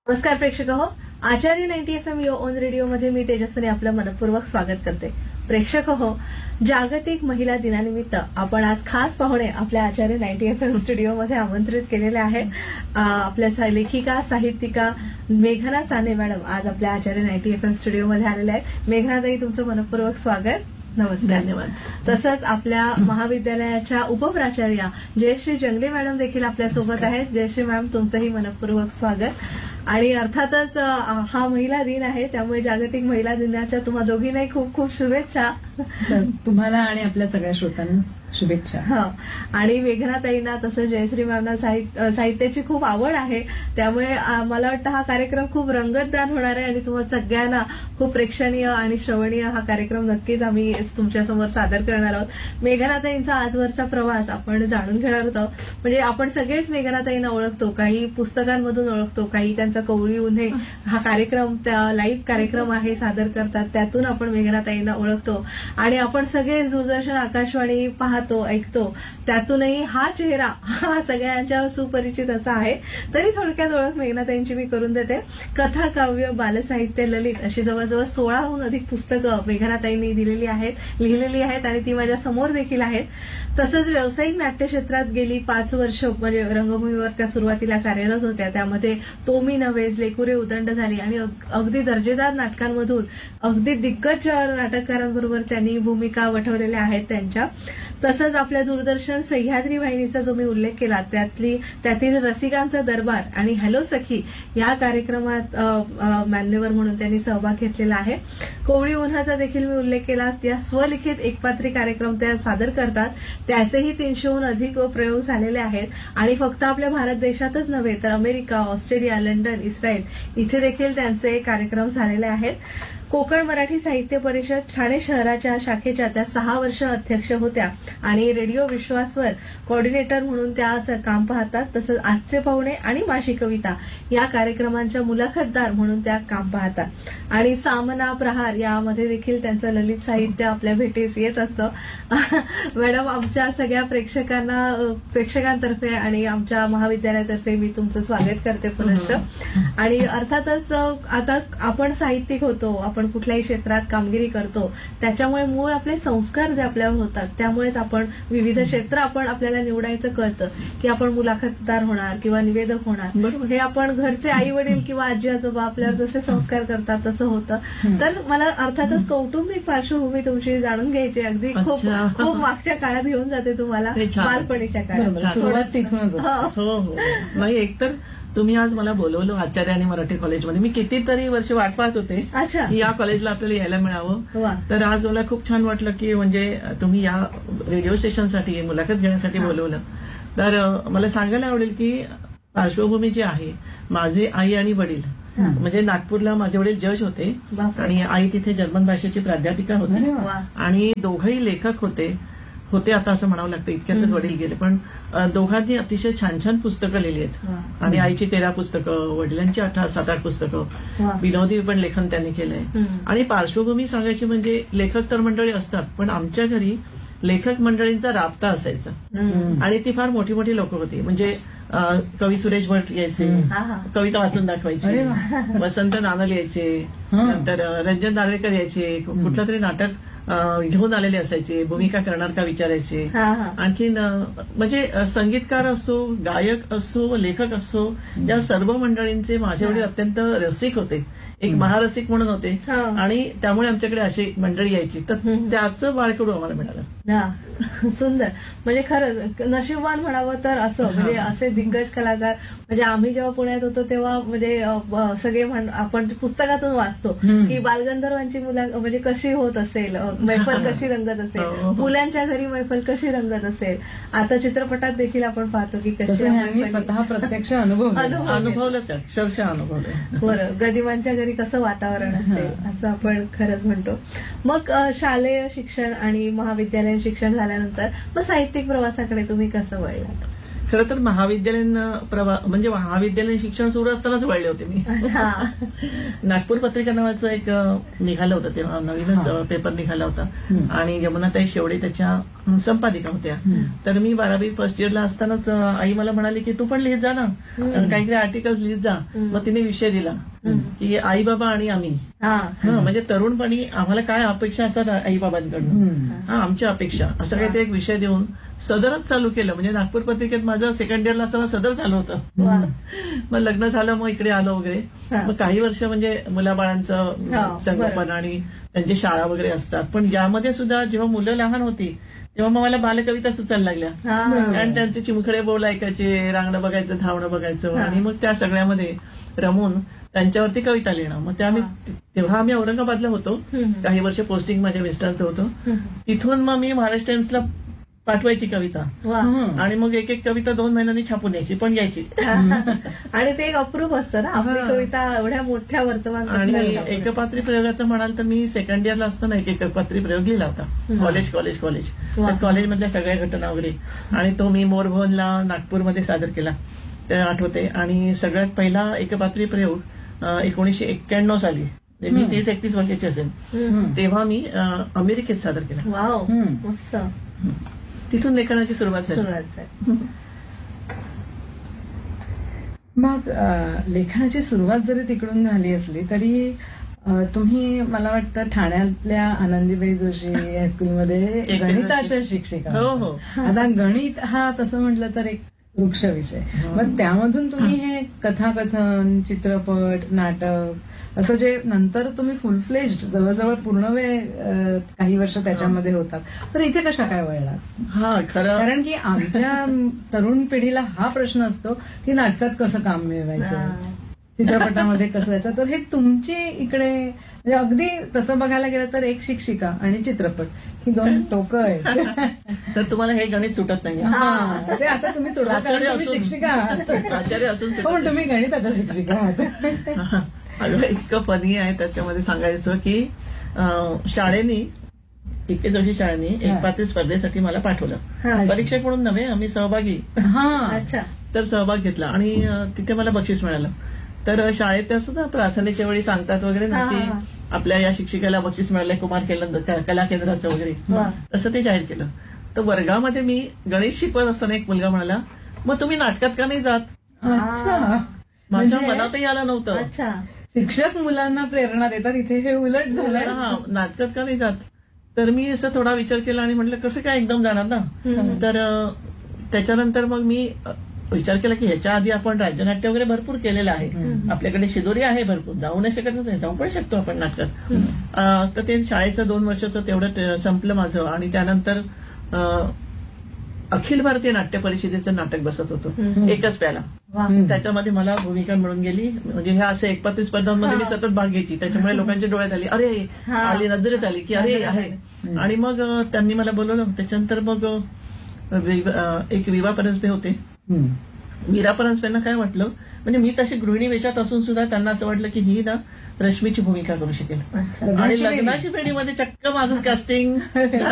नमस्कार प्रेक्षक हो, आचार्य 90 FM यो ऑन रेडिओ मध्ये मी तेजस्विनी आपलं मनपूर्वक स्वागत करते. प्रेक्षक हो, जागतिक महिला दिनानिमित्त आपण आज खास पाहुणे आपल्या आचार्य 90 FM स्टुडिओ मध्ये आमंत्रित केलेले आहेत. आपल्या लेखिका साहित्यिका मेघना साने मॅडम आज आपल्या आचार्य 90 FM स्टुडिओ मध्ये आलेल्या आहेत. मेघनाताई, तुमचं मनपूर्वक स्वागत. नमस्कार. धन्यवाद. तसंच आपल्या महाविद्यालयाच्या उपप्राचार्या जयश्री जंगले मॅडम देखील आपल्यासोबत आहेत. जयश्री मॅम, तुमचंही मनपूर्वक स्वागत. आणि अर्थातच हा महिला दिन आहे, त्यामुळे जागतिक महिला दिनाच्या तुम्हा दोघींनाही खूप खूप शुभेच्छा. तुम्हाला आणि आपल्या सगळ्या श्रोत्यांना शुभेच्छा. आणि मेघनाताईंना तसं जयश्री मॅमना साहित्याची खूप आवड आहे, त्यामुळे मला वाटतं हा कार्यक्रम खूप रंगतदार होणार आहे आणि तुम्हाला सगळ्यांना खूप प्रेक्षणीय आणि श्रवणीय हा कार्यक्रम नक्कीच आम्ही तुमच्यासमोर सादर करणार आहोत. मेघनाताईंचा आजवरचा प्रवास आपण जाणून घेणार आहोत. म्हणजे आपण सगळेच मेघनाताईंना ओळखतो, काही पुस्तकांमधून ओळखतो, काही त्यांचा कवळी उन्हे हा कार्यक्रम लाईव्ह कार्यक्रम आहे सादर करतात, त्यातून आपण मेघनाताईंना ओळखतो. आणि आपण सगळे दूरदर्शन आकाशवाणी पाहतो, ऐकतो, त्यातूनही हा चेहरा हा सगळ्यांच्या सुपरिचित असा आहे. तरी थोडक्यात ओळख मेघनाताईंची मी करून देते. कथा, काव्य, बालसाहित्य, ललित अशी जवळजवळ 16हून अधिक पुस्तकं मेघनाताईंनी लिहिलेली आहेत आणि ती माझ्या समोर देखील आहेत. तसंच व्यावसायिक नाट्य क्षेत्रात गेली 5 वर्ष म्हणजे रंगभूमीवर त्या सुरुवातीला कार्यरत होत्या. त्यामध्ये तो मी नव्हेच, लेकुरे उदंड झाली आणि अगदी दर्जेदार नाटकांमधून अगदी दिग्गज नाटककारांबरोबर त्यांनी भूमिका वठवलेल्या आहेत त्यांच्या. तसंच आपल्या दूरदर्शन सह्याद्री वाहिनीचा जो मी उल्लेख केला त्यातील रसिकांचा दरबार आणि हॅलो सखी या कार्यक्रमात मान्यवर म्हणून त्यांनी सहभाग घेतलेला आहे. कोवळी उन्हाचा देखील मी उल्लेख केला. त्या स्वलिखित एकपात्री कार्यक्रम त्या सादर करतात, त्याचेही 300हून अधिक प्रयोग झालेले आहेत. आणि फक्त आपल्या भारत देशातच नव्हे तर अमेरिका, ऑस्ट्रेलिया, लंडन, इस्रायल इथे देखील त्यांचे कार्यक्रम झालेले आहेत. कोकण मराठी साहित्य परिषद ठाणे शहराच्या शाखेच्या त्या 6 वर्ष अध्यक्ष होत्या आणि रेडिओ विश्वासवर कोऑर्डिनेटर म्हणून त्या काम पाहतात. तसंच आजचे पाहुणे आणि माशी कविता या कार्यक्रमांच्या मुलाखतदार म्हणून त्या काम पाहतात. आणि सामना, प्रहार यामध्ये देखील त्यांचं ललित साहित्य आपल्या भेटीस येत असतं. मॅडम, आमच्या सगळ्या प्रेक्षकांतर्फे आणि आमच्या महाविद्यालयातर्फे मी तुमचं स्वागत करते पुनश्च. आणि अर्थातच आता आपण साहित्यिक होतो, आपण कुठल्याही क्षेत्रात कामगिरी करतो, त्याच्यामुळे मूळ आपले संस्कार जे आपल्यावर होतात, त्यामुळेच आपण विविध क्षेत्र आपल्याला निवडायचं कळतं की आपण मुलाखतदार होणार किंवा निवेदक होणार. बरोबर, हे आपण घरचे आई वडील किंवा आजी आजोबा आपल्यावर जसे संस्कार करतात तसं होतं. तर मला अर्थातच कौटुंबिक पार्श्वभूमी तुमची जाणून घ्यायची. अगदी खूप खूप मागच्या काळात घेऊन जाते तुम्हाला, बालपणीच्या काळात. सुरुवात तिथूनच. हो. नाही, एकतर तुम्ही आज मला बोलवलं आचार्य आणि मराठी कॉलेजमध्ये. मी कितीतरी वर्ष वाट पाहत होते की या कॉलेजला आपल्याला यायला मिळावं. तर आज मला खूप छान वाटलं की म्हणजे तुम्ही या रेडिओ स्टेशनसाठी मुलाखत घेण्यासाठी बोलवलं. तर मला सांगायला आवडेल की पार्श्वभूमी जी आहे, माझे आई आणि वडील म्हणजे नागपूरला माझे वडील जज होते आणि आई तिथे जर्मन भाषेची प्राध्यापिका होती आणि दोघंही लेखक होते आता असं म्हणावं लागतं, इतक्यातच वडील गेले. पण दोघांनी अतिशय छान छान पुस्तकं लिहिली आहेत आणि आईची 13 पुस्तकं, वडिलांची 7-8 पुस्तकं, विनोदी पण लेखन त्यांनी केलंय. आणि पार्श्वभूमी सांगायची म्हणजे लेखक तर मंडळी असतात, पण आमच्या घरी लेखक मंडळींचा राबता असायचा आणि ती फार मोठी मोठी लोक होती. म्हणजे कवी सुरेश भट यायचे, कविता वाचून दाखवायची, वसंत नानल यायचे, नंतर रंजन दार्वेकर यायचे, कुठलं तरी नाटक घेऊन आलेले असायचे, भूमिका करणार का विचारायचे. आणखीन म्हणजे संगीतकार असो, गायक असो, लेखक असो, या सर्व मंडळींचे माझे वडील अत्यंत रसिक होते, एक महारसिक म्हणून होते आणि त्यामुळे आमच्याकडे अशी मंडळी यायची. तर त्याचं बाळकडू आम्हाला मिळालं. सुंदर. म्हणजे खरंच नशीबवान म्हणावं तर असं, म्हणजे असे दिग्गज कलाकार. म्हणजे आम्ही जेव्हा पुण्यात होतो तेव्हा म्हणजे सगळे आपण पुस्तकातून वाचतो की बालगंधर्वांची म्हणजे कशी होत असेल, मैफल कशी रंगत असेल, मुलांच्या घरी मैफल कशी रंगत असेल. आता चित्रपटात देखील आपण पाहतो की कशी स्वतः प्रत्यक्ष अनुभवलंच, अक्षरशः अनुभवलं. बरं, गदिमांच्या घरी कसं वातावरण असेल असं आपण खरंच म्हणतो. मग शालेय शिक्षण आणि महाविद्यालयीन शिक्षण झाल्यानंतर मग साहित्यिक प्रवासाकडे तुम्ही कसं वळलात? खरं तर महाविद्यालयीन म्हणजे महाविद्यालयीन शिक्षण सुरू असतानाच वळले होते मी. नागपूर पत्रिका नावाचं एक निघालं होतं, तेव्हा नवीनच पेपर निघाला होता आणि यमुनाताई शेवडे त्याच्या संपादिका होत्या. तर मी 12वी फर्स्ट इयरला असतानाच आई मला म्हणाली की तू पण लिहित जा ना, काहीतरी आर्टिकल्स लिहित जा. मग तिने विषय दिला की आई बाबा आणि आम्ही. म्हणजे तरुणपणी आम्हाला काय अपेक्षा असतात आई बाबांकडून, आमच्या अपेक्षा, असं काहीतरी एक विषय देऊन सदरच चालू केलं. म्हणजे नागपूर पत्रिकेत माझं सेकंड इयरला असताना सदर चालू होतं. मग लग्न झालं, मग इकडे आलो वगैरे. मग काही वर्ष म्हणजे मुलाबाळांचं संगोपन आणि त्यांची शाळा वगैरे असतात. पण यामध्ये सुद्धा जेव्हा मुलं लहान होती तेव्हा मग मला बालकविता सुचायला लागल्या. कारण त्यांचे चिमखडे बोल ऐकायचे, रांगणं बघायचं, धावणं बघायचं आणि मग त्या सगळ्यामध्ये रमून त्यांच्यावरती कविता लिहिणं. मग तेव्हा आम्ही औरंगाबादला होतो, काही वर्ष पोस्टिंग माझ्या मिस्टरांचं होतं. तिथून मग मी महाराष्ट्र टाइम्सला पाठवायची कविता आणि मग एक एक कविता 2 महिन्यांनी छापून यायची, पण यायची. आणि ते एक अप्रूप असतं ना, आपली कविता एवढ्या मोठ्या वर्तमान. आणि एकपात्री प्रयोगाचं म्हणाल तर मी सेकंड इयरला असताना एक एकपात्री प्रयोग लिहिला होता. कॉलेज कॉलेजमधल्या सगळ्या घटना वगैरे. आणि तो मी मोरभवनला नागपूरमध्ये सादर केला, ते आठवते. आणि सगळ्यात पहिला एकपात्री प्रयोग 1991 साली, मी 30-31 वर्षाची असेल, तेव्हा मी अमेरिकेत सादर केला. वाव, मस्त. तिथून लेखनाची सुरुवात झाली. मग लेखनाची सुरुवात जरी तिकडून झाली असली तरी तुम्ही मला वाटतं ठाण्यातल्या आनंदीबाई जोशी हायस्कूलमध्ये गणिताच्या शिक्षिका. हो. आता गणित हा तसं म्हटलं तर एक वृक्ष विषय. मग त्यामधून तुम्ही हे कथाकथन, चित्रपट, नाटक असं जे नंतर तुम्ही फुल फ्लेज्ड जवळजवळ पूर्ण वेळ काही वर्ष त्याच्यामध्ये होतात, तर इथे कशा काय वळलात? कारण की आमच्या तरुण पिढीला हा प्रश्न असतो की नाटकात कसं काम मिळवायचं, चित्रपटामध्ये कसं जायचं. तर हे तुमची इकडे म्हणजे अगदी तसं बघायला गेलं तर एक शिक्षिका आणि चित्रपट ही 2 टोकं आहेत. तर तुम्हाला हे गणित सुटत नाही. ते आता तुम्ही सोडा, तुम्ही शिक्षिका आहात, आचार्य असून पण तुम्ही गणिताच्या शिक्षिका आहात. अगं इतकं फनी आहे त्याच्यामध्ये सांगायचं की शाळेनी पीके जोशी शाळेनी एकपात्री स्पर्धेसाठी मला पाठवलं. परीक्षक म्हणून नव्हे, आम्ही सहभागी. तर सहभाग घेतला आणि तिथे मला बक्षीस मिळालं. तर शाळेत असं ना प्रार्थनेच्या वेळी सांगतात वगैरे ना की आपल्या या शिक्षिकेला बक्षीस मिळालंय कुमार कला केंद्राचं वगैरे, तसं ते जाहीर केलं. तर वर्गामध्ये मी गणित शिकवत असताना एक मुलगा म्हणाला, मग तुम्ही नाटकात का नाही जात? माझ्या मनातही आलं नव्हतं. शिक्षक मुलांना प्रेरणा देतात, इथे हे उलट झालं. नाटकात का नाही जात? तर मी असं थोडा विचार केला आणि म्हटलं कसं काय एकदम जाणार ना. तर त्याच्यानंतर मग मी विचार केला की ह्याच्या आधी आपण राज्यनाट्य वगैरे भरपूर केलेलं आहे, आपल्याकडे शिदोरी आहे भरपूर, जाऊ नाही शकतच नाही, जाऊ पण शकतो आपण नाटकात. तर ते शाळेचं 2 वर्षाचं तेवढं संपलं माझं. आणि त्यानंतर अखिल भारतीय नाट्य परिषदेचं नाटक बसत होतं, एकच प्याला. त्याच्यामध्ये मला भूमिका मिळून गेली. म्हणजे ह्या असं एकपात्री स्पर्धांमध्ये मी सतत भाग घ्यायची, त्याच्यामुळे लोकांच्या डोळ्यात आली, अरे आली, नजरेत आली की अरे आहे. आणि मग त्यांनी मला बोलवलं. त्याच्यानंतर मग एक विवा परांजपे होते, मीरा परांजपेंना काय वाटलं, म्हणजे मी तशी गृहिणी वेशात असून सुद्धा त्यांना असं वाटलं की ही ना रश्मीची भूमिका करू शकेल. आणि लग्नाची पेढीमध्ये चक्क माझं कास्टिंग